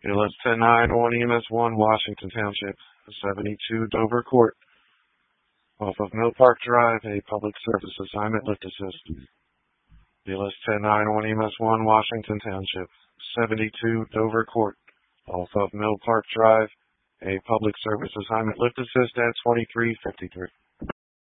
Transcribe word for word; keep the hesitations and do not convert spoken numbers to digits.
B L S ten nine one E M S one, Washington Township, seventy-two Dover Court, off of Mill Park Drive, a public service assignment, lift assist. B L S ten nine one E M S one, Washington Township, seventy-two Dover Court, off of Mill Park Drive, a public service assignment, lift assist at twenty-three fifty-three.